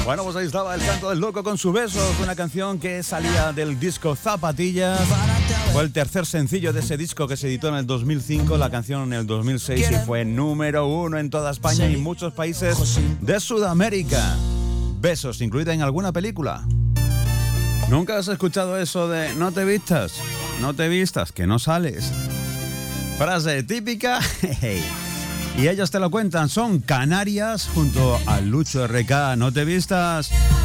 Bueno, pues ahí estaba El Canto del Loco con sus besos, una canción que salía del disco Zapatillas. Fue el tercer sencillo de ese disco que se editó en el 2005, la canción en el 2006 y fue número 1 en toda España y en muchos países de Sudamérica. Besos, incluida en alguna película. ¿Nunca has escuchado eso de no te vistas, que no sales? Frase típica. Y ellas te lo cuentan, son Canarias junto a Lucho RK. No te vistas,